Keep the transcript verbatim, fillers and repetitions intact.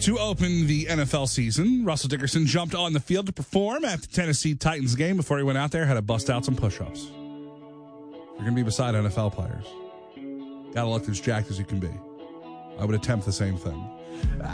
To open the N F L season, Russell Dickerson jumped on the field to perform at the Tennessee Titans game. Before he went out there, had to bust out some push-ups. You're going to be beside N F L players. Got to look as jacked as you can be. I would attempt the same thing.